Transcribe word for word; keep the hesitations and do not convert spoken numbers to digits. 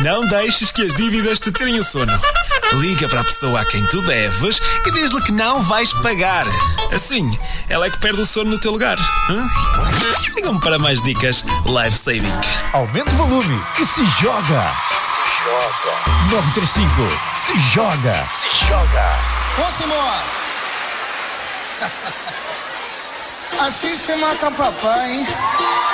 Não deixes que as dívidas te tirem o sono. Liga para a pessoa a quem tu deves e diz-lhe que não vais pagar. Assim, ela é que perde o sono no teu lugar. Hum? Sigam-me para mais dicas life saving. Aumente o volume e se joga. Se joga. nove três cinco. Se joga. Se joga. Vamos embora. Assim se mata papai, hein?